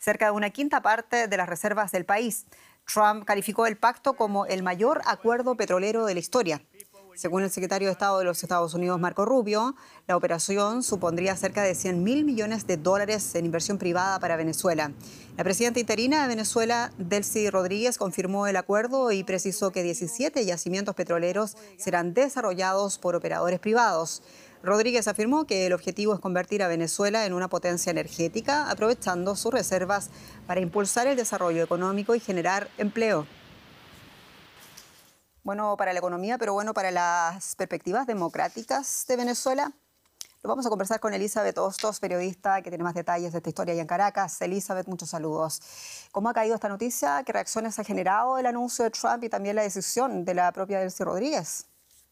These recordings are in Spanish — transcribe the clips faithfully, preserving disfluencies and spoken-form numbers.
cerca de una quinta parte de las reservas del país. Trump calificó el pacto como el mayor acuerdo petrolero de la historia. Según el secretario de Estado de los Estados Unidos, Marco Rubio, la operación supondría cerca de cien mil millones de dólares en inversión privada para Venezuela. La presidenta interina de Venezuela, Delcy Rodríguez, confirmó el acuerdo y precisó que diecisiete yacimientos petroleros serán desarrollados por operadores privados. Rodríguez afirmó que el objetivo es convertir a Venezuela en una potencia energética, aprovechando sus reservas para impulsar el desarrollo económico y generar empleo. Bueno para la economía, pero bueno para las perspectivas democráticas de Venezuela. Lo vamos a conversar con Elizabeth Hostos, periodista que tiene más detalles de esta historia allá en Caracas. Elizabeth, muchos saludos. ¿Cómo ha caído esta noticia? ¿Qué reacciones ha generado el anuncio de Trump y también la decisión de la propia Delcy Rodríguez?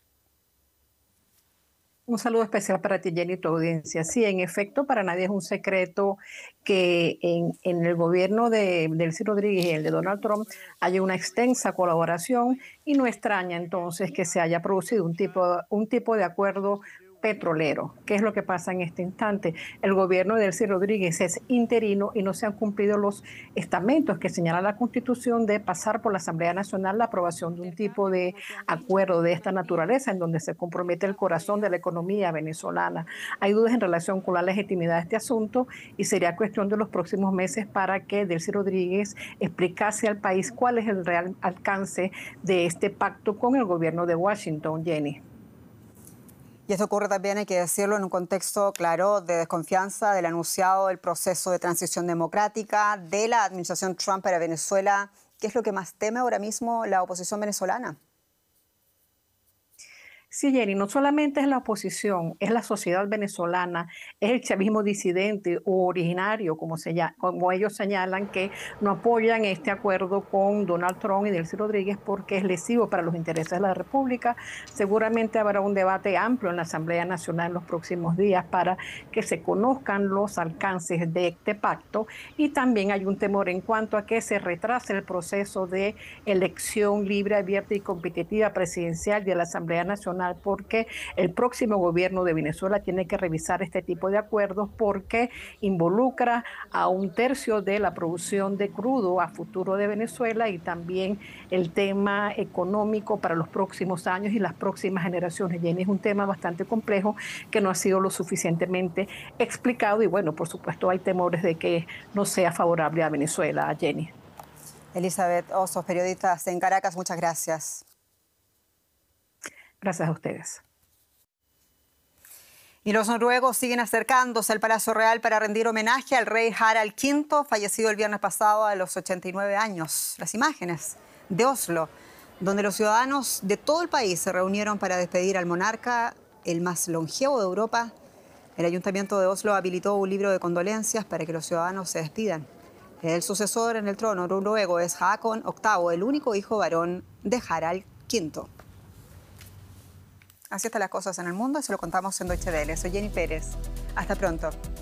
Un saludo especial para ti, Jenny, y tu audiencia. Sí, en efecto, para nadie es un secreto que en, en el gobierno de Delcy Rodríguez y el de Donald Trump haya una extensa colaboración y no extraña entonces que se haya producido un tipo, un tipo de acuerdo petrolero. ¿Qué es lo que pasa en este instante? El gobierno de Delcy Rodríguez es interino y no se han cumplido los estamentos que señala la Constitución de pasar por la Asamblea Nacional la aprobación de un tipo de acuerdo de esta naturaleza en donde se compromete el corazón de la economía venezolana. Hay dudas en relación con la legitimidad de este asunto y sería cuestión de los próximos meses para que Delcy Rodríguez explicase al país cuál es el real alcance de este pacto con el gobierno de Washington, Jenny. Y esto ocurre también, hay que decirlo, en un contexto, claro, de desconfianza del anunciado del proceso de transición democrática de la administración Trump para Venezuela. ¿Qué es lo que más teme ahora mismo la oposición venezolana? Sí, Jenny, no solamente es la oposición, es la sociedad venezolana, es el chavismo disidente o originario, como, se llama, como ellos señalan, que no apoyan este acuerdo con Donald Trump y Delcy Rodríguez porque es lesivo para los intereses de la República. Seguramente habrá un debate amplio en la Asamblea Nacional en los próximos días para que se conozcan los alcances de este pacto y también hay un temor en cuanto a que se retrase el proceso de elección libre, abierta y competitiva presidencial de la Asamblea Nacional porque el próximo gobierno de Venezuela tiene que revisar este tipo de acuerdos porque involucra a un tercio de la producción de crudo a futuro de Venezuela y también el tema económico para los próximos años y las próximas generaciones. Jenny, es un tema bastante complejo que no ha sido lo suficientemente explicado y bueno, por supuesto hay temores de que no sea favorable a Venezuela, Jenny. Elizabeth Hostos, periodista en Caracas, muchas gracias. Gracias a ustedes. Y los noruegos siguen acercándose al Palacio Real para rendir homenaje al rey Harald quinto, fallecido el viernes pasado a los ochenta y nueve años. Las imágenes de Oslo, donde los ciudadanos de todo el país se reunieron para despedir al monarca, el más longevo de Europa. El ayuntamiento de Oslo habilitó un libro de condolencias para que los ciudadanos se despidan. El sucesor en el trono noruego es Haakon octavo, el único hijo varón de Harald quinto. Así están las cosas en el mundo y se lo contamos en Deutsche Welle. Soy Jenny Pérez. Hasta pronto.